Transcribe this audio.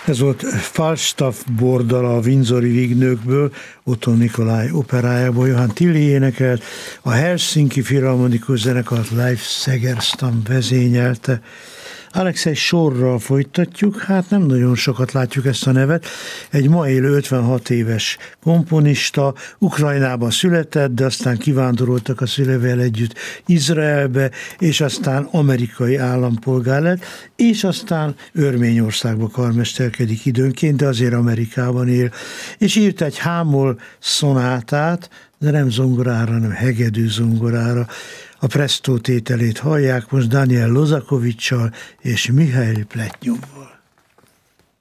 Ez volt Falstaff Bordala a Windsori Vígnőkből, Otto Nikolaj operájából Johann Tilly énekelt, a Helsinki Filharmonikus Zenekart Leif Segerstam vezényelte. Alexei Sorral folytatjuk, hát nem nagyon sokat látjuk ezt a nevet. Egy ma élő 56 éves komponista, Ukrajnában született, de aztán kivándoroltak a szüleivel együtt Izraelbe, és aztán amerikai állampolgár lett, és aztán Örményországba karmesterkedik időnként, de azért Amerikában él. És írt egy hámol szonátát, de nem zongorára, hanem hegedű zongorára. A Presto tételét hallják most Daniel Lozakovics-sal és Mihail Pletnyovval.